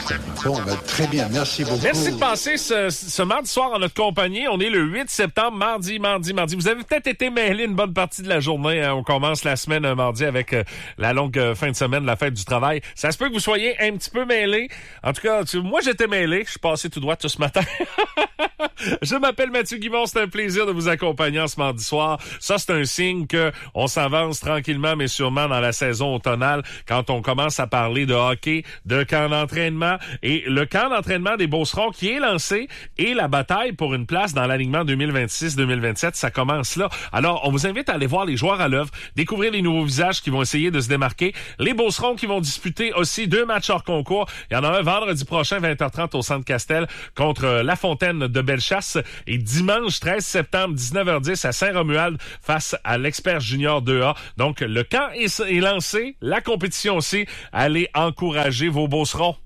Bon, ben, très bien. Merci beaucoup. Merci de passer ce mardi soir en notre compagnie. On est le 8 septembre, mardi. Vous avez peut-être été mêlé une bonne partie de la journée. Hein. On commence la semaine un mardi avec la longue fin de semaine, la fête du travail. Ça se peut que vous soyez un petit peu mêlé. En tout cas, moi, j'étais mêlé. Je suis passé tout droit tout ce matin. Je m'appelle Mathieu Guimond. C'est un plaisir de vous accompagner en ce mardi soir. Ça, c'est un signe que on s'avance tranquillement, mais sûrement dans la saison automnale quand on commence à parler de hockey, de camp d'entraînement. Et le camp d'entraînement des Beaucerons qui est lancé et la bataille pour une place dans l'alignement 2026-2027, ça commence là. Alors, on vous invite à aller voir les joueurs à l'œuvre, découvrir les nouveaux visages qui vont essayer de se démarquer. Les Beaucerons qui vont disputer aussi 2 matchs hors concours. Il y en a un vendredi prochain, 20h30 au Centre Castel contre La Fontaine de Bellechasse et dimanche 13 septembre, 19h10 à Saint-Romuald face à l'Expert Junior 2A. Donc, le camp est lancé, la compétition aussi. Allez encourager vos Beaucerons.